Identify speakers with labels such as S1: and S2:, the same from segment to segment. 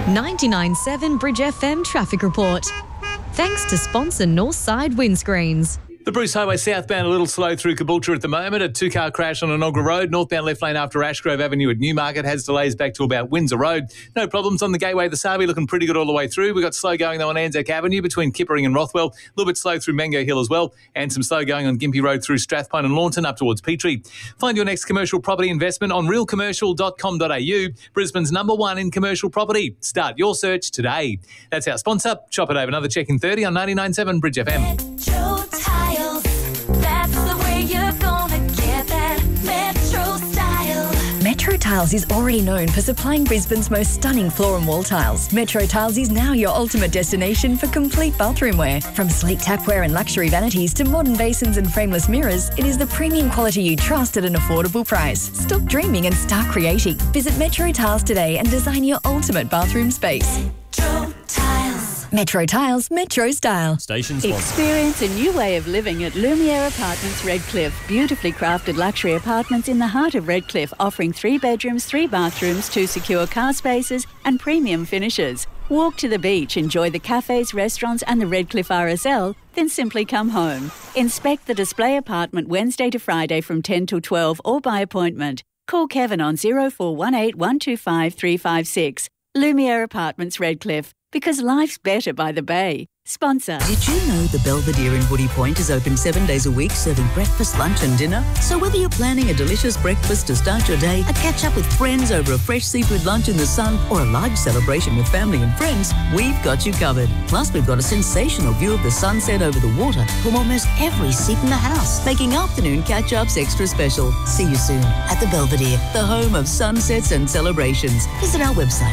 S1: 99.7 Bridge FM traffic report. Thanks to sponsor Northside Windscreens.
S2: The Bruce Highway southbound a little slow through Caboolture at the moment. A two-car crash on Enoggera Road. Northbound left lane after Ashgrove Avenue at Newmarket has delays back to about Windsor Road. No problems on the Gateway. The Savi looking pretty good all the way through. We've got slow going though on Anzac Avenue between Kippering and Rothwell. A little bit slow through Mango Hill as well. And some slow going on Gympie Road through Strathpine and Launton up towards Petrie. Find your next commercial property investment on realcommercial.com.au. Brisbane's #1 in commercial property. Start your search today. That's our sponsor. Shop it over. Another check in 30 on 99.7 Bridge FM.
S3: Metro Tiles. That's the way you're gonna get that Metro style.
S4: Metro Tiles is already known for supplying Brisbane's most stunning floor and wall tiles. Metro Tiles is now your ultimate destination for complete bathroom wear. From sleek tapware and luxury vanities to modern basins and frameless mirrors, it is the premium quality you trust at an affordable price. Stop dreaming and start creating. Visit Metro Tiles today and design your ultimate bathroom space.
S3: Metro Tiles.
S4: Metro Tiles, Metro style.
S5: Station sponsor.
S6: Experience a new way of living at Lumiere Apartments Redcliffe. Beautifully crafted luxury apartments in the heart of Redcliffe, offering 3 bedrooms, 3 bathrooms, 2 secure car spaces and premium finishes. Walk to the beach, enjoy the cafes, restaurants and the Redcliffe RSL, then simply come home. Inspect the display apartment Wednesday to Friday from 10 till 12 or by appointment. Call Kevin on 0418 125 356. Lumiere Apartments Redcliffe. Because life's better by the bay. Sponsor.
S7: Did you know the Belvedere in Woody Point is open 7 days a week, serving breakfast, lunch and dinner? So whether you're planning a delicious breakfast to start your day, a catch-up with friends over a fresh seafood lunch in the sun, or a large celebration with family and friends, we've got you covered. Plus, we've got a sensational view of the sunset over the water from almost every seat in the house, making afternoon catch-ups extra special. See you soon at the Belvedere, the home of sunsets and celebrations. Visit our website,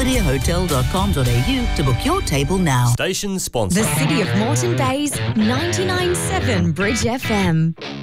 S7: belvederehotel.com.au to book your table now.
S5: Station sponsor.
S1: The City of Moreton Bay's 99.7 Bridge FM.